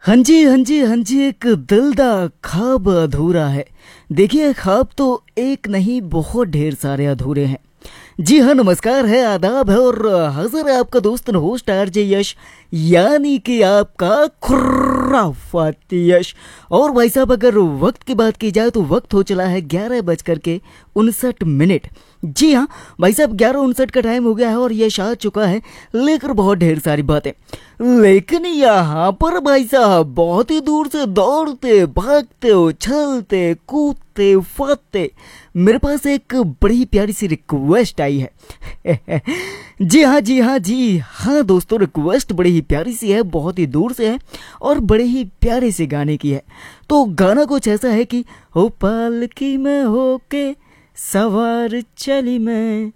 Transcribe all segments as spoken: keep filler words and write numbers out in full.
हाँ जी हाँ जी हाँ जी, एक दिल दा ख्वाब अधूरा है। देखिए, ख्वाब तो एक नहीं बहुत ढेर सारे अधूरे हैं। जी हाँ, नमस्कार है, आदाब है और हाजिर है आपका दोस्त होस्ट आरजे यश, यानी कि आपका खुराफाती यश। और भाई साहब, अगर वक्त की बात की जाए तो वक्त हो चला है ग्यारह बजकर के उनसठ मिनट। जी हाँ भाई साहब, ग्यारह उनसठ का टाइम हो गया है और यश आ चुका है लेकर बहुत ढेर सारी बातें। लेकिन यहाँ पर भाई साहब बहुत ही दूर से दौड़ते भागते उछलते कूदते फादते मेरे पास एक बड़ी प्यारी सी रिक्वेस्ट आई है। जी हाँ जी हाँ जी हाँ दोस्तों, रिक्वेस्ट बड़ी ही प्यारी सी है, बहुत ही दूर से है और बड़े ही प्यारे से गाने की है। तो गाना कुछ ऐसा है कि हो पालकी में होके सवार चली मैं,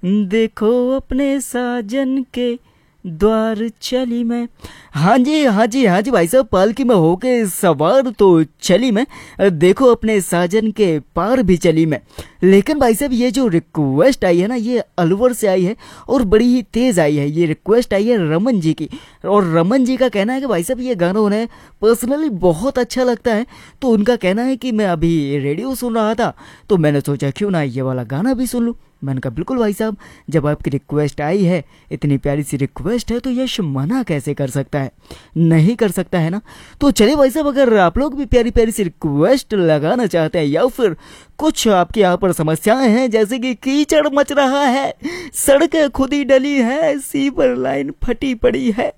देखो अपने साजन के द्वार चली मैं। हाँ जी हाँ जी हाँ जी भाई साहब, पालकी में होके सवार तो चली मैं, देखो अपने साजन के पार भी चली मैं। लेकिन भाई साहब, ये जो रिक्वेस्ट आई है ना, ये अलवर से आई है और बड़ी ही तेज आई है। ये रिक्वेस्ट आई है रमन जी की, और रमन जी का कहना है कि भाई साहब ये गाना उन्हें पर्सनली बहुत अच्छा लगता है। तो उनका कहना है कि मैं अभी रेडियो सुन रहा था तो मैंने सोचा क्यों ना ये वाला गाना भी सुन लूँ। मैंने कहा बिल्कुल भाई साहब, जब आपकी रिक्वेस्ट आई है, इतनी प्यारी सी रिक्वेस्ट है, तो यश मना कैसे कर सकता है, नहीं कर सकता है ना। तो चलिए भाई साहब, अगर आप लोग भी प्यारी प्यारी सी रिक्वेस्ट लगाना चाहते हैं या फिर कुछ आपके यहाँ पर समस्याएं हैं, जैसे कि कीचड़ मच रहा है, सड़कें खुद ही डली है, सीवर लाइन फटी पड़ी है,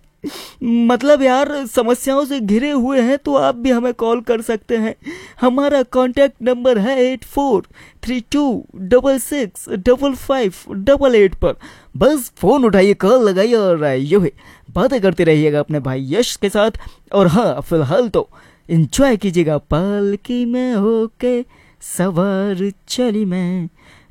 मतलब यार समस्याओं से घिरे हुए हैं, तो आप भी हमें कॉल कर सकते हैं। हमारा कॉन्टैक्ट नंबर है eight four three to double six double five double eight पर। बस फोन उठाइए, कॉल लगाइए और यो है बातें करते रहिएगा अपने भाई यश के साथ। और हाँ, फिलहाल तो एंजॉय कीजिएगा। पालकी में होके सवार चली मैं,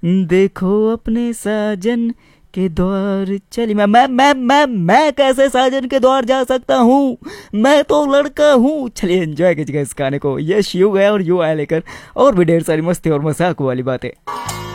देखो अपने साजन के द्वार चली मैं। मैं मैं मैं मैं कैसे साजन के द्वार जा सकता हूँ, मैं तो लड़का हूँ। चलिए एंजॉय कीजिएगा इस गाने को। यश यू गया और यू आया लेकर और भी ढेर सारी मस्ती और मजाक वाली बातें।